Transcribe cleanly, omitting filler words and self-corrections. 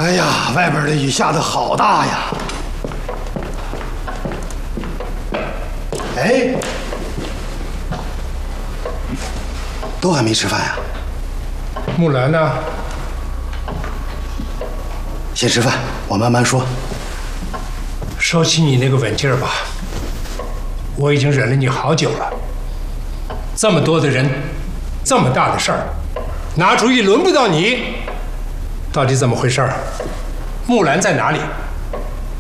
哎呀，外边的雨下得好大呀！哎，都还没吃饭呀？ 木兰呢？ 先吃饭，我慢慢说。 收起你那个稳劲儿吧，我已经忍了你好久了。这么多的人，这么大的事儿，拿主意轮不到你，到底怎么回事儿？木兰在哪里？